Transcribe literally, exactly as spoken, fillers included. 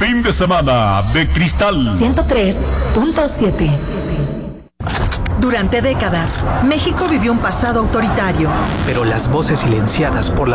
fin de semana de Cristal ciento tres punto siete. Durante décadas, México vivió un pasado autoritario. Pero las voces silenciadas por la